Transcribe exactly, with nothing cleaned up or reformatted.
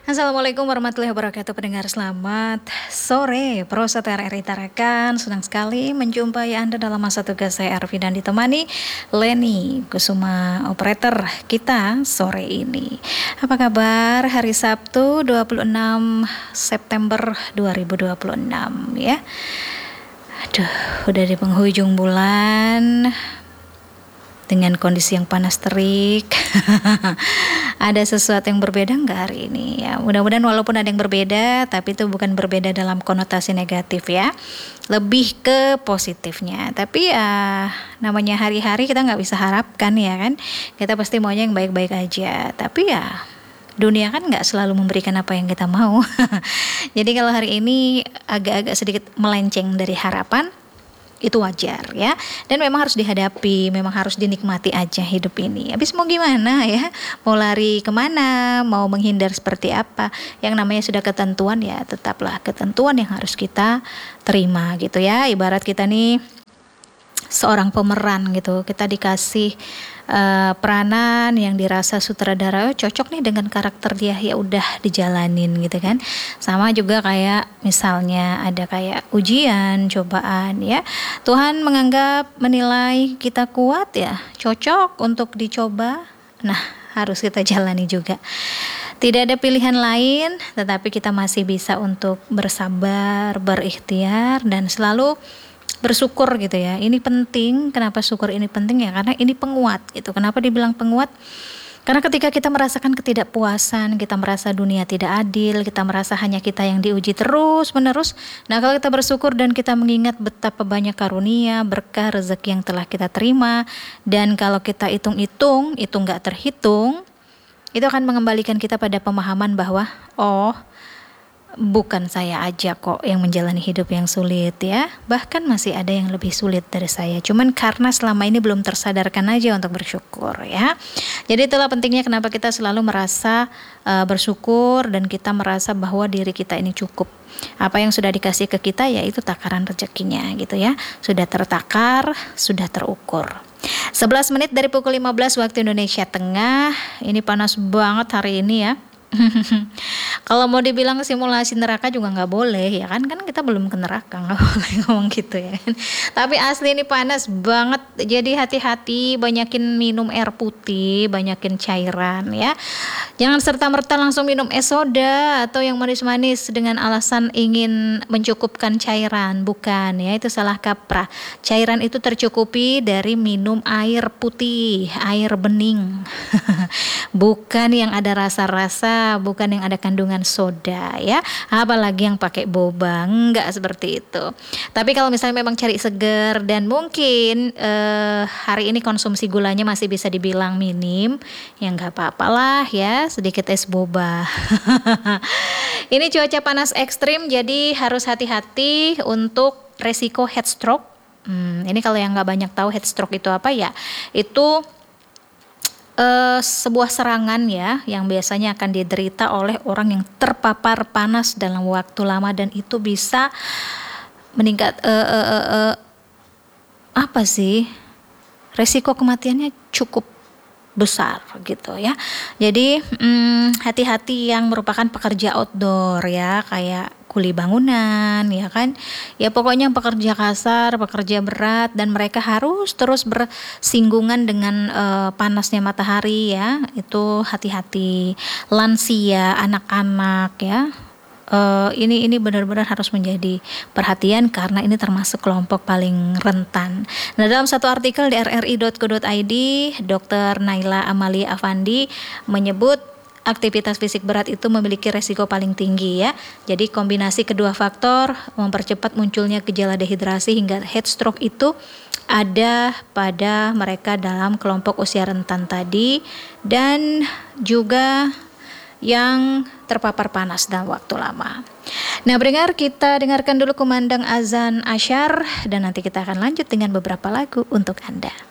Assalamualaikum warahmatullahi wabarakatuh, pendengar selamat sore. Pemirsa T R R I Tarakan, senang sekali menjumpai Anda dalam masa tugas saya Arfi dan ditemani Leni Kusuma, operator kita sore ini. Apa kabar hari Sabtu dua puluh enam September dua ribu dua puluh enam ya. Aduh, udah di penghujung bulan dengan kondisi yang panas terik. Ada sesuatu yang berbeda nggak hari ini ya? Mudah-mudahan walaupun ada yang berbeda, tapi itu bukan berbeda dalam konotasi negatif ya, lebih ke positifnya. Tapi ya namanya hari-hari kita nggak bisa harapkan ya kan, kita pasti maunya yang baik-baik aja. Tapi ya dunia kan nggak selalu memberikan apa yang kita mau. Jadi kalau hari ini agak-agak sedikit melenceng dari harapan, itu wajar ya, dan memang harus dihadapi, memang harus dinikmati aja hidup ini. Habis mau gimana ya, mau lari kemana, mau menghindar seperti apa, yang namanya sudah ketentuan ya tetaplah ketentuan yang harus kita terima gitu ya. Ibarat kita nih seorang pemeran gitu, kita dikasih uh, peranan yang dirasa sutradara oh, cocok nih dengan karakter dia, ya udah dijalanin gitu kan. Sama juga kayak misalnya ada kayak ujian, cobaan ya, Tuhan menganggap menilai kita kuat ya, cocok untuk dicoba, nah harus kita jalani juga. Tidak ada pilihan lain, tetapi kita masih bisa untuk bersabar, berikhtiar, dan selalu bersyukur gitu ya. Ini penting. Kenapa syukur ini penting ya? Karena ini penguat gitu. Kenapa dibilang penguat? Karena ketika kita merasakan ketidakpuasan, kita merasa dunia tidak adil, kita merasa hanya kita yang diuji terus menerus. Nah, kalau kita bersyukur dan kita mengingat betapa banyak karunia, berkah, rezeki yang telah kita terima, dan kalau kita hitung-hitung itu nggak terhitung, itu akan mengembalikan kita pada pemahaman bahwa oh, bukan saya aja kok yang menjalani hidup yang sulit ya, bahkan masih ada yang lebih sulit dari saya. Cuman karena selama ini belum tersadarkan aja untuk bersyukur ya. Jadi itulah pentingnya kenapa kita selalu merasa uh, bersyukur, dan kita merasa bahwa diri kita ini cukup. Apa yang sudah dikasih ke kita ya itu takaran rezekinya gitu ya. Sudah tertakar, sudah terukur. sebelas menit dari pukul lima belas waktu Indonesia Tengah. Ini panas banget hari ini ya. Kalau mau dibilang simulasi neraka juga nggak boleh ya kan, kan kita belum ke neraka, nggak boleh ngomong gitu ya kan. Tapi asli ini panas banget, jadi hati-hati, banyakin minum air putih, banyakin cairan ya. Jangan serta-merta langsung minum es soda atau yang manis-manis dengan alasan ingin mencukupkan cairan, bukan ya, itu salah kaprah. Cairan itu tercukupi dari minum air putih, air bening. Bukan yang ada rasa-rasa, bukan yang ada kandungan soda ya, apalagi yang pakai boba, enggak seperti itu. Tapi kalau misalnya memang cari seger dan mungkin eh, hari ini konsumsi gulanya masih bisa dibilang minim, ya nggak apa-apalah ya, sedikit es boba. Ini cuaca panas ekstrim, jadi harus hati-hati untuk resiko heat stroke. Hmm, ini kalau yang nggak banyak tahu heat stroke itu apa ya, itu Uh, sebuah serangan ya yang biasanya akan diderita oleh orang yang terpapar panas dalam waktu lama, dan itu bisa meningkat uh, uh, uh, uh, apa sih, resiko kematiannya cukup besar gitu ya. Jadi hmm, hati-hati yang merupakan pekerja outdoor ya, kayak kuli bangunan ya kan, ya pokoknya pekerja kasar, pekerja berat, dan mereka harus terus bersinggungan dengan uh, panasnya matahari ya, itu hati-hati. Lansia, anak-anak ya, Uh, ini ini benar-benar harus menjadi perhatian karena ini termasuk kelompok paling rentan. Nah, dalam satu artikel di r r i dot co dot i d, dokter Naila Amalia Afandi menyebut aktivitas fisik berat itu memiliki resiko paling tinggi ya. Jadi kombinasi kedua faktor mempercepat munculnya gejala dehidrasi hingga heat stroke itu ada pada mereka dalam kelompok usia rentan tadi, dan juga yang terpapar panas dalam waktu lama. Nah, pendengar, kita dengarkan dulu kumandang azan asyar, dan nanti kita akan lanjut dengan beberapa lagu untuk Anda.